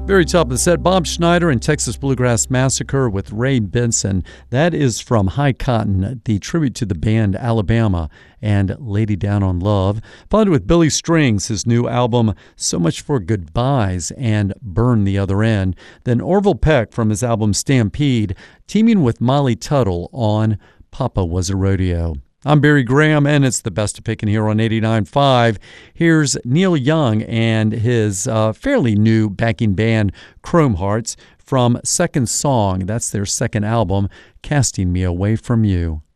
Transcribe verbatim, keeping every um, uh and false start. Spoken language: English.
Very top of the set, Bob Schneider and Texas Bluegrass Massacre with Ray Benson. That is from High Cotton, the tribute to the band Alabama, and Lady Down on Love. Followed with Billy Strings, his new album So Much for Goodbyes and Burn the Other End. Then Orville Peck from his album Stampede, teaming with Molly Tuttle on Papa Was a Rodeo. I'm Barry Graham, and it's the best of picking here on eighty-nine point five. Here's Neil Young and his uh, fairly new backing band, Chrome Hearts, from Second Song. That's their second album, Casting Me Away From You.